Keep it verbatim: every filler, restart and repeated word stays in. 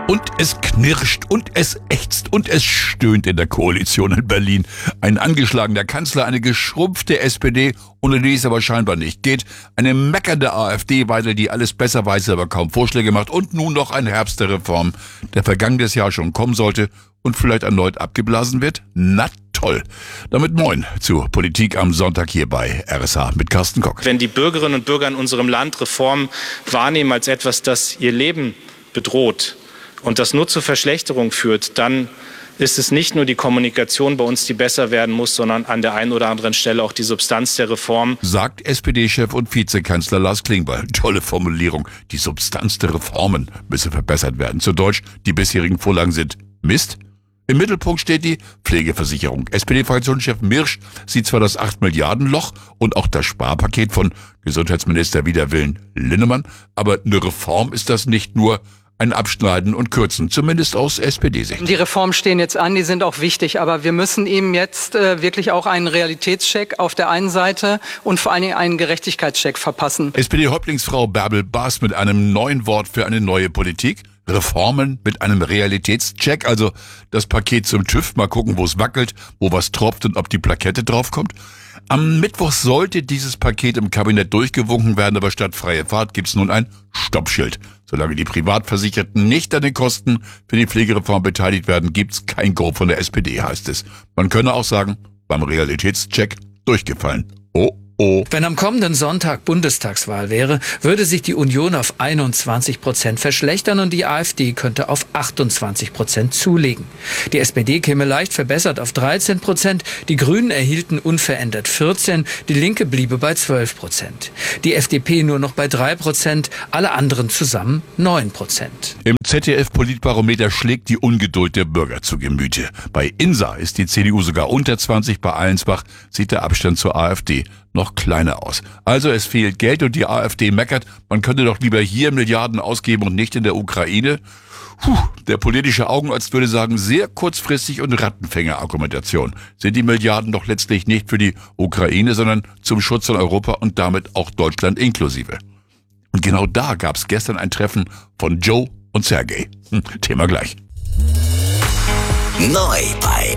Und es knirscht und es ächzt und es stöhnt in der Koalition in Berlin. Ein angeschlagener Kanzler, eine geschrumpfte S P D, ohne die es aber scheinbar nicht geht, eine meckernde AfD, weil die alles besser weiß, aber kaum Vorschläge macht und nun noch ein Herbst der Reform, der vergangenes Jahr schon kommen sollte und vielleicht erneut abgeblasen wird? Na toll. Damit moin zu Politik am Sonntag hier bei R S H mit Carsten Kock. Wenn die Bürgerinnen und Bürger in unserem Land Reformen wahrnehmen als etwas, das ihr Leben bedroht, und das nur zur Verschlechterung führt, dann ist es nicht nur die Kommunikation bei uns, die besser werden muss, sondern an der einen oder anderen Stelle auch die Substanz der Reform. Sagt S P D-Chef und Vizekanzler Lars Klingbeil. Tolle Formulierung. Die Substanz der Reformen müsse verbessert werden. Zu Deutsch, die bisherigen Vorlagen sind Mist. Im Mittelpunkt steht die Pflegeversicherung. S P D-Fraktionschef Mirsch sieht zwar das acht Milliarden Loch und auch das Sparpaket von Gesundheitsminister wider Willen Linnemann, aber eine Reform ist das nicht nur. Ein Abschneiden und Kürzen, zumindest aus S P D-Sicht. Die Reformen stehen jetzt an, die sind auch wichtig, aber wir müssen eben jetzt äh, wirklich auch einen Realitätscheck auf der einen Seite und vor allen Dingen einen Gerechtigkeitscheck verpassen. S P D-Häuptlingsfrau Bärbel Baas mit einem neuen Wort für eine neue Politik. Reformen mit einem Realitätscheck, also das Paket zum TÜV, mal gucken, wo es wackelt, wo was tropft und ob die Plakette draufkommt. Am Mittwoch sollte dieses Paket im Kabinett durchgewunken werden, aber statt freie Fahrt gibt's nun ein Stoppschild. Solange die Privatversicherten nicht an den Kosten für die Pflegereform beteiligt werden, gibt's kein Go von der S P D, heißt es. Man könne auch sagen, beim Realitätscheck durchgefallen. Oh, oh. Wenn am kommenden Sonntag Bundestagswahl wäre, würde sich die Union auf einundzwanzig Prozent verschlechtern und die AfD könnte auf achtundzwanzig Prozent zulegen. Die S P D käme leicht verbessert auf dreizehn Prozent, die Grünen erhielten unverändert vierzehn, die Linke bliebe bei zwölf Prozent. Die F D P nur noch bei drei Prozent, alle anderen zusammen neun Prozent. Im Z D F-Politbarometer schlägt die Ungeduld der Bürger zu Gemüte. Bei Insa ist die C D U sogar unter zwanzig, bei Allensbach sieht der Abstand zur AfD noch kleiner aus. Also es fehlt Geld und die AfD meckert, man könnte doch lieber hier Milliarden ausgeben und nicht in der Ukraine. Puh, der politische Augenarzt würde sagen, sehr kurzfristig und Rattenfänger-Argumentation. Sind die Milliarden doch letztlich nicht für die Ukraine, sondern zum Schutz von Europa und damit auch Deutschland inklusive. Und genau da gab es gestern ein Treffen von Joe und Sergej. Hm, Thema gleich. Neu bei